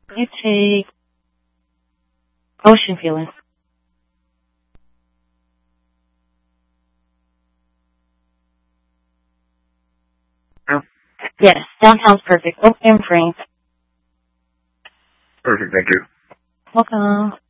You take ocean feeling. Oh. Yes, downtown's perfect. Open frame. Perfect, thank you. Welcome.